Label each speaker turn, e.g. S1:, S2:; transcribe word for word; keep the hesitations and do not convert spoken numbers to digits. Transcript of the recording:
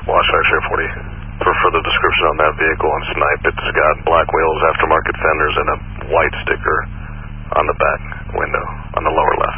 S1: Washoe Sheriff forty. For further description on that vehicle on Snipe, it's got black wheels, aftermarket fenders, and a white sticker on the back window on the lower left.